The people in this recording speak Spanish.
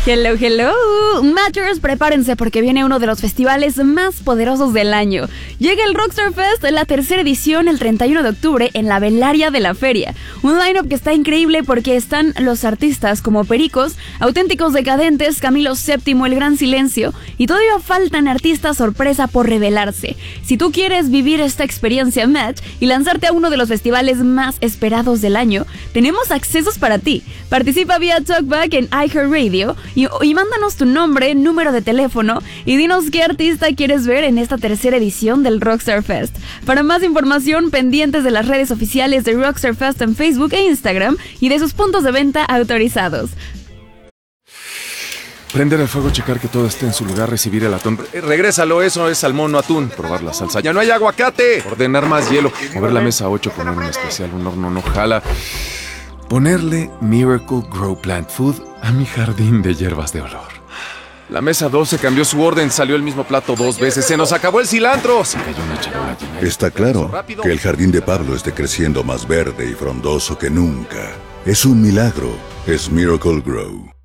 Hello, hello. Matchers, prepárense porque viene uno de los festivales más poderosos del año. Llega el Rockstar Fest, la tercera edición, el 31 de octubre en la velaria de la feria. Un line-up que está increíble porque están los artistas como Pericos, Auténticos Decadentes, Camilo VII, El Gran Silencio, y todavía faltan artistas sorpresa por revelarse. Si tú quieres vivir esta experiencia Match y lanzarte a uno de los festivales más esperados del año, tenemos accesos para ti. Participa vía Talkback en iHeartRadio y mándanos tu nombre, número de teléfono y dinos qué artista quieres ver en esta tercera edición del Rockstar Fest. Para más información, pendientes de las redes oficiales de Rockstar Fest en Facebook e Instagram y de sus puntos de venta autorizados. Prender el fuego, checar que todo esté en su lugar, recibir el atún. Regrésalo, eso es salmón, no atún. Probar la salsa. ¡Ya no hay aguacate! Ordenar más hielo. Mover la mesa 8, poner un especial, un horno no jala. Ponerle Miracle Grow Plant Food a mi jardín de hierbas de olor. La mesa 12 cambió su orden, salió el mismo plato 2 veces. ¡Se nos acabó el cilantro! Se cayó una charola llena. Está claro que el jardín de Pablo esté creciendo más verde y frondoso que nunca. Es un milagro. Es Miracle Grow.